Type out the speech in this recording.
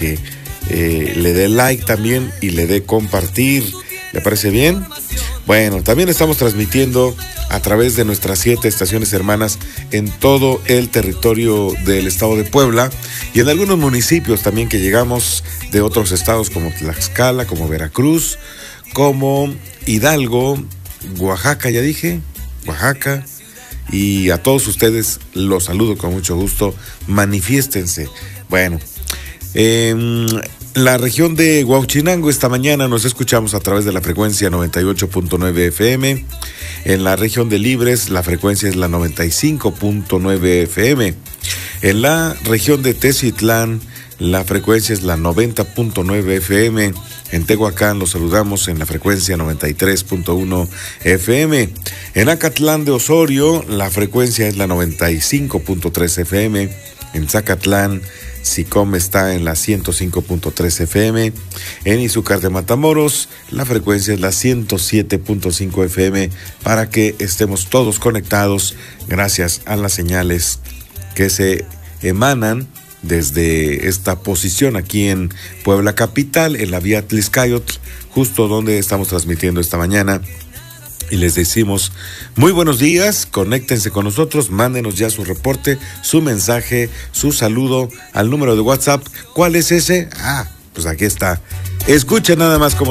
que le dé like también y le dé compartir. ¿Le parece bien? Bueno, también estamos transmitiendo a través de nuestras 7 estaciones hermanas en todo el territorio del estado de Puebla y en algunos municipios también que llegamos de otros estados como Tlaxcala, como Veracruz, como Hidalgo, Oaxaca, ya dije, Oaxaca. Y a todos ustedes los saludo con mucho gusto. Manifiéstense. Bueno, en la región de Huauchinango esta mañana nos escuchamos a través de la frecuencia 98.9 FM. En la región de Libres la frecuencia es la 95.9 FM. En la región de Teciutlán la frecuencia es la 90.9 FM. En Tehuacán los saludamos en la frecuencia 93.1 FM. En Acatlán de Osorio la frecuencia es la 95.3 FM. En Zacatlán, Sicom está en la 105.3 FM. En Izúcar de Matamoros la frecuencia es la 107.5 FM para que estemos todos conectados gracias a las señales que se emanan desde esta posición aquí en Puebla Capital, en la vía Tlixcayotl, justo donde estamos transmitiendo esta mañana. Y les decimos muy buenos días, conéctense con nosotros, mándenos ya su reporte, su mensaje, su saludo al número de WhatsApp. ¿Cuál es ese? Pues aquí está. Escuchen nada más cómo